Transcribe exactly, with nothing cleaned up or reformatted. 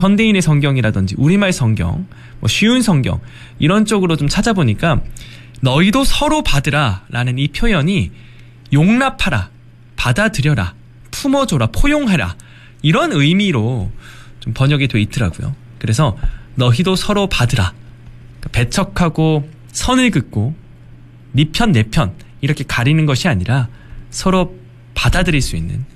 현대인의 성경이라든지 우리말 성경, 뭐 쉬운 성경 이런 쪽으로 좀 찾아보니까 너희도 서로 받으라 라는 이 표현이 용납하라, 받아들여라, 품어줘라, 포용하라 이런 의미로 좀 번역이 돼 있더라고요. 그래서 너희도 서로 받으라. 배척하고 선을 긋고 네 편 내 편 이렇게 가리는 것이 아니라 서로 받아들일 수 있는